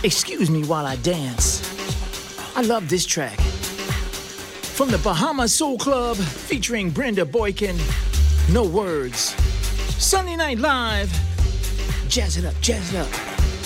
Excuse me while I dance. I love this track. From the Bahama Soul Club featuring Brenda Boykin, No Words. Sunday Night Live. Jazz it up, jazz it up.